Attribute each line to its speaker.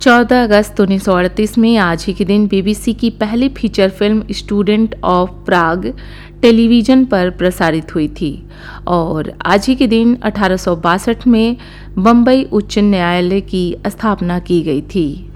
Speaker 1: 14 अगस्त 1938 में आज ही के दिन बीबीसी की पहली feature film student of Prague television पर प्रसारित हुई थी और आज ही के दिन 1862 में बम्बई उच्च न्यायालय की स्थापना की गई थी।